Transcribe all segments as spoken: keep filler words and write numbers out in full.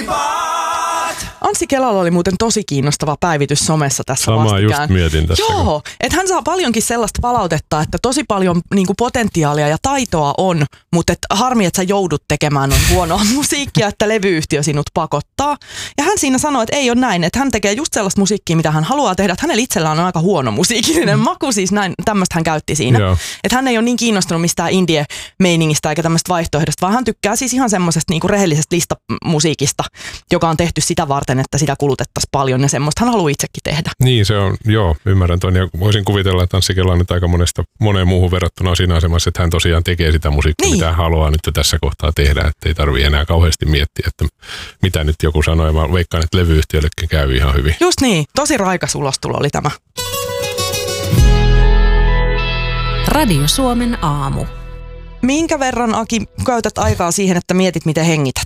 Anssi Kelalla oli muuten tosi kiinnostava päivitys somessa tässä Samaa vastikään. just mietin tässä. Joo, että hän saa paljonkin sellaista palautetta, että tosi paljon niinku potentiaalia ja taitoa on, mutta et harmi, että sä joudut tekemään on huonoa musiikkia, että levyyhtiö sinut pakottaa. Ja hän siinä sanoi, että ei ole näin, että hän tekee just sellaista musiikkia, mitä hän haluaa tehdä, että hänellä itsellään on aika huono musiikillinen maku, siis näin, tämmöistä hän käytti siinä. Joo. Että hän ei ole niin kiinnostunut mistään indie-meiningistä eikä tämmöistä vaihtoehdosta, vaan hän tykkää siis ihan semmoisesta niinku rehellisestä listamusiikista, joka on tehty sitä varten, että sitä kulutettaisiin paljon ja semmoista hän haluaa itsekin tehdä. Niin se on, joo, ymmärrän ton ja voisin kuvitella, että Anssi Kela on nyt aika monesta, moneen muuhun verrattuna on siinä asemassa, että hän tosiaan tekee sitä musiikkia, niin. mitä hän haluaa nyt tässä kohtaa tehdä, että ei tarvitse enää kauheasti miettiä, että mitä nyt joku sanoo ja mä veikkaan, että levyyhtiöllekin käy ihan hyvin. Just niin, tosi raikas ulostulo oli tämä. Radio Suomen aamu. Minkä verran, Aki, käytät aikaa siihen, että mietit, miten hengität?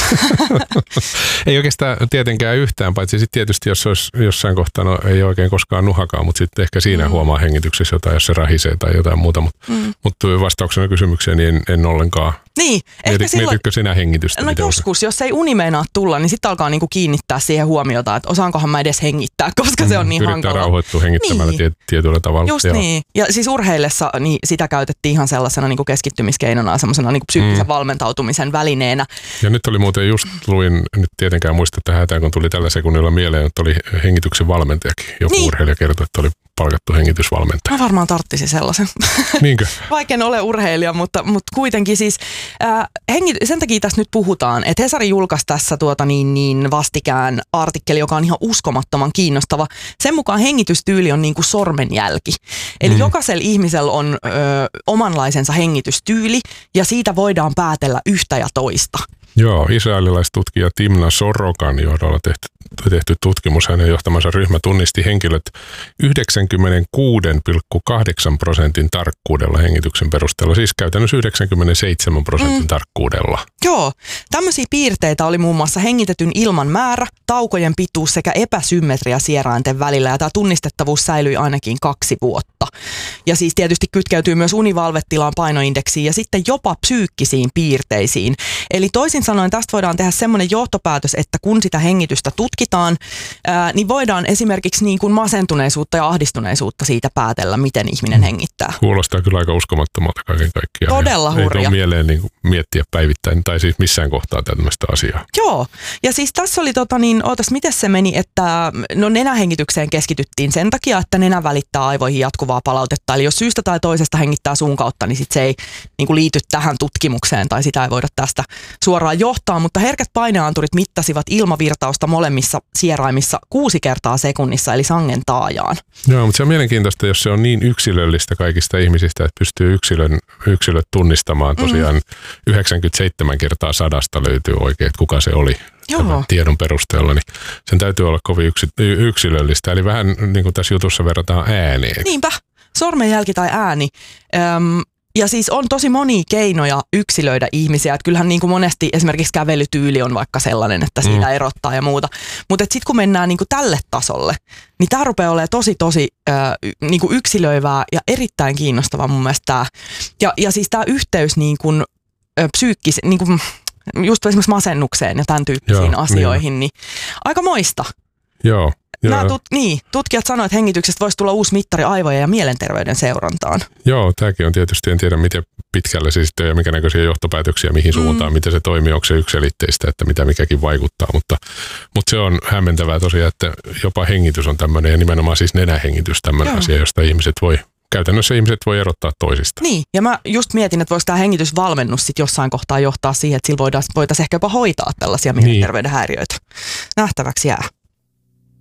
Ei oikeastaan tietenkään yhtään, paitsi sitten tietysti, jos olisi jossain kohtaa, no ei oikein koskaan nuhakaan, mutta sitten ehkä siinä mm. huomaa hengityksessä jotain, jos se rahisee tai jotain muuta. Mutta mm. mut vastauksena kysymykseen, niin en, en ollenkaan. Niin, ehkä Mietit, silloin, mietitkö sinä hengitystä? No joskus, jos ei uni meinaa tulla, niin sitten alkaa niinku kiinnittää siihen huomiota, että osaankohan mä edes hengittää, koska mm. se on niin Yrittää hankala. Yrittää rauhoittua hengittämällä niin. tietyllä tavalla. Just joo. niin. Ja siis urheillessa niin sitä käytettiin ihan sellaisena niinku keskittymiskeinona ja semmoisena niinku psyykkisen mm. valmentautumisen välineenä. Ja nyt oli muuten just luin, nyt tietenkään muista tähän hätään, kun tuli tällä sekunnilla mieleen, että oli hengityksen valmentajakin. Joku niin. urheilija kertoi, että oli palkattu hengitysvalmentaja. Mä varmaan tarttisin sellaisen. Niinkö? Vaikka en ole urheilija, mutta, mutta kuitenkin siis äh, hengit, sen takia tässä nyt puhutaan, että Hesari julkaisi tässä tuota niin, niin vastikään artikkeli, joka on ihan uskomattoman kiinnostava. Sen mukaan hengitystyyli on niin kuin sormenjälki. Eli mm. jokaisella ihmisellä on ö, omanlaisensa hengitystyyli ja siitä voidaan päätellä yhtä ja toista. Joo, israelilaistutkija Timna Sorokan johdolla tehty, tehty tutkimus, hänen johtamansa ryhmä tunnisti henkilöt yhdeksänkymmentäkuusi pilkku kahdeksan prosentin tarkkuudella hengityksen perusteella, siis käytännössä yhdeksänkymmentäseitsemän prosentin mm. tarkkuudella. Joo, tämmöisiä piirteitä oli muun muassa hengitetyn ilman määrä, taukojen pituus sekä epäsymmetria sierainten välillä, ja tämä tunnistettavuus säilyi ainakin kaksi vuotta. Ja siis tietysti kytkeytyy myös univalvetilaan, painoindeksiin ja sitten jopa psyykkisiin piirteisiin. Eli toisin sanoen tästä voidaan tehdä semmoinen johtopäätös, että kun sitä hengitystä tutkitaan, ää, niin voidaan esimerkiksi niin kuin masentuneisuutta ja ahdistuneisuutta siitä päätellä, miten ihminen hengittää. Kuulostaa kyllä aika uskomattomalta kaiken kaikkiaan. Todella hurja. Ei tule mieleen niin kuin miettiä päivittäin tai siis missään kohtaa tämmöistä asiaa. Joo, ja siis tässä oli tota niin, ootas, miten se meni, että no nenähengitykseen keskityttiin sen takia, että nenä välittää aivoihin jatkuvaa palautetta. Eli jos syystä tai toisesta hengittää suun kautta, niin sit se ei niin kuin liity tähän tutkimukseen tai sitä ei voida tästä suoraan johtaa, mutta herkät paineanturit mittasivat ilmavirtausta molemmissa sieraimissa kuusi kertaa sekunnissa, eli sangen taajaan. Joo, mutta se on mielenkiintoista, jos se on niin yksilöllistä kaikista ihmisistä, että pystyy yksilön, yksilöt tunnistamaan tosiaan mm. yhdeksänkymmentäseitsemän kertaa sadasta löytyy oikein, että kuka se oli. Tämän tiedon perusteella, niin sen täytyy olla kovin yksi, yksilöllistä. Eli vähän niin kuin tässä jutussa verrataan ääneen. Niinpä, sormenjälki tai ääni. Öm, ja siis on tosi monia keinoja yksilöidä ihmisiä. Että kyllähän niin kuin monesti esimerkiksi kävelytyyli on vaikka sellainen, että siitä mm. erottaa ja muuta. Mutta sitten kun mennään niin kuin tälle tasolle, niin tämä rupeaa olemaan tosi tosi ö, niin kuin yksilöivää ja erittäin kiinnostavaa mun mielestä tämä. Ja, ja siis tämä yhteys niin kuin, ö, psyykkis... Niin kuin, just esimerkiksi masennukseen ja tämän tyyppisiin Joo, asioihin, niin. niin aika moista. Joo. Nämä tut, niin, tutkijat sanoivat, että hengityksestä voisi tulla uusi mittari aivojen ja mielenterveyden seurantaan. Joo, tämäkin on tietysti, en tiedä miten pitkälle se sitten on ja mikä näköisiä johtopäätöksiä, mihin suuntaan, mm. miten se toimii, onko se yksilitteistä, että mitä mikäkin vaikuttaa, mutta, mutta se on hämmentävää tosiaan, että jopa hengitys on tämmöinen ja nimenomaan siis nenähengitys tämmöinen Joo. asia, josta ihmiset voi Käytännössä ihmiset voi erottaa toisista. Niin, ja mä just mietin, että voiko tämä hengitysvalmennus sitten jossain kohtaa johtaa siihen, että sillä voitaisiin ehkä jopa hoitaa tällaisia mielenterveyden häiriöitä. Nähtäväksi jää.